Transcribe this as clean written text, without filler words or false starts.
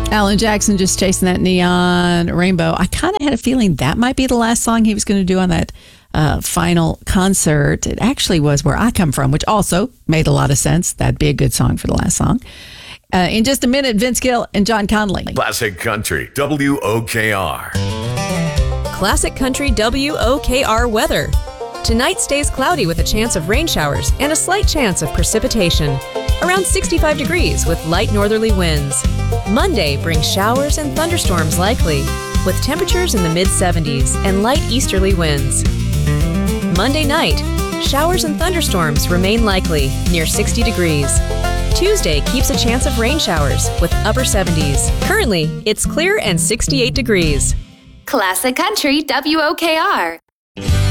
Alan Jackson just chasing that neon rainbow. I kind of had a feeling that might be the last song he was going to do on that final concert. It actually was Where I Come From, which also made a lot of sense. That'd be a good song for the last song. In just a minute, Vince Gill and John Conley. Classic Country, WOKR. Classic Country WOKR weather. Tonight stays cloudy with a chance of rain showers and a slight chance of precipitation. Around 65 degrees with light northerly winds. Monday brings showers and thunderstorms likely, with temperatures in the mid-70s and light easterly winds. Monday night, showers and thunderstorms remain likely, near 60 degrees. Tuesday keeps a chance of rain showers with upper 70s. Currently, it's clear and 68 degrees. Classic Country WOKR.